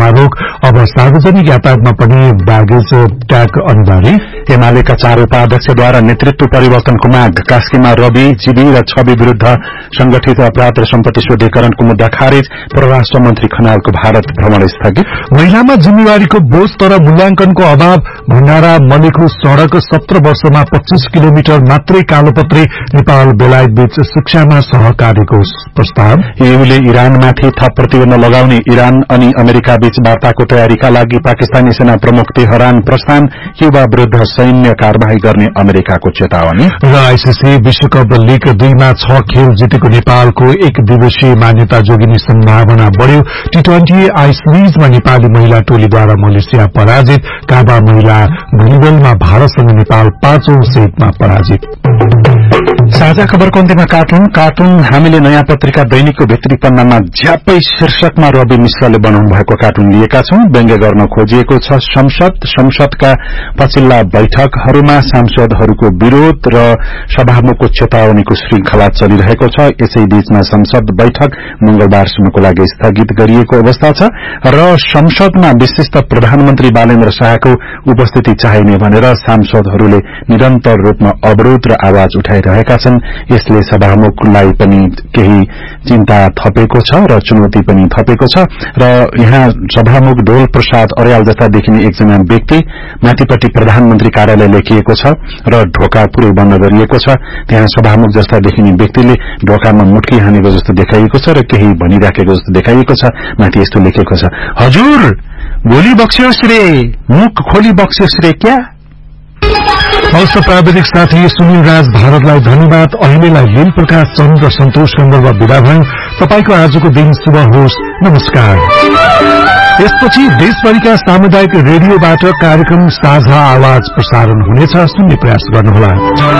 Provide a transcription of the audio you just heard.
यातायातमा रोक, अब सार्वजनिक यातायातमा पनि ब्यागेज ट्याग अनिवार्य। एमालेका 4 उपाध्यक्षद्वारा नेतृत्व परिवर्तनको माग, कास्कीमा रवि, जीवी र छवि विरूद्ध संगठित अपराध र सम्पत्ति शुद्धिकरणको मुद्दा खारेज, परराष्ट्र मन्त्री खनालको भारत भ्रमण स्थगित। महिलामा जिम्मेवारीको बोझ तर मूल्याङ्कनको अभाव, भण्डारा मलेखु सड़क 17 वर्षमा 25 किलोमिटर मात्रै कालोपत्री, नेपाल बेलायत बीच शिक्षामा सहकारीको प्रस्ताव। ईयूले इरानमाथि थप प्रतिबन्ध लगाउने, इरान अनि अमेरिका बीच वार्ताको तयारीका लागि पाकिस्तानी सेना प्रमुख तेहरान प्रस्थान, क्यूबा विरूद्ध सैन्य कार्यवाही गर्ने अमेरिकाको चेतावनी। र आईसीसी विश्वकप लीग 2 मा 6 खेल जितेको नेपालको 1 दिवसीय मान्यता जोगिने सम्भावना बढ़्यो। टी20 आई सिरिजमा नेपाली महिला टोलीद्वारा मलेसिया पराजित। काबा महिला भलिबलमा भारतसँग नेपाल 5औं सेटमा पराजित। साझा खबरको अन्त्यमा कार्टुन हामीले नयाँ पत्रिका दैनिकको भित्री पन्नामा झ्यापै शीर्षकमा रवि मिश्रले बनाउनु भएको कार्टुन लिएका छौं। व्यङ्ग्य गर्न खोजिएको छ संसदका पछिल्ला बैठकहरूमा सांसदहरूको विरोध र सभामुखको चेतावनीको श्रृंखला चलिरहेको छ। यसै बीचमा संसद बैठक मंगलबारसम्मको लागि स्थगित गरिएको अवस्था छ र संसदमा विशिष्ट प्रधानमन्त्री बालेन्द्र शाहको उपस्थिति चाहिने भनेर सांसदहरूले निरन्तर रूपमा अवरोध र आवाज उठाइरहेका छन्। यसले सभामुखलाई पनि केही चिन्ता थपेको छ र चुनौती पनि थपेको छ र यहाँ सभामुख डोल प्रसाद अर्याल जस्ता देखिने एकजना व्यक्ति, माथिपट्टि प्रधानमन्त्री कार्यालय लेखिएको छ र ढोका पुरै बन्द गरिएको छ। त्यहाँ सभामुख जस्ता देखिने व्यक्तिले ढोकामा मुट्की हानेको जस्तो देखाइएको छ र केही भनिराखेको जस्तो देखाइएको छ। माथि यस्तो लेखेको छ, हजुर भोलि बक्सियोस् रे, मुख खोली बक्सियोस् रे क्या। हवस्, प्राविधिक साथी सुनिल राज भारतलाई धन्यवाद। अहिलेलाई लील प्रकाश चन्द र सन्तोष कम्बलमा विदा भयौं। तपाईको आजको दिन शुभ होस्। नमस्कार। यसपछि देशभरिका सामुदायिक रेडियोबाट कार्यक्रम साझा आवाज प्रसारण हुनेछ। सुन्ने प्रयास गर्नुहोला।